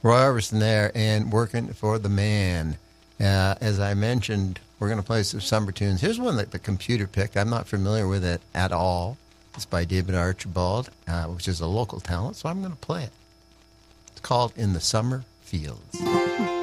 Roy Orbison there and Working for the Man. As I mentioned, we're going to play some summer tunes. Here's one that the computer picked. I'm not familiar with it at all. It's by David Archibald, which is a local talent, so I'm going to play it. It's called In the Summer Fields.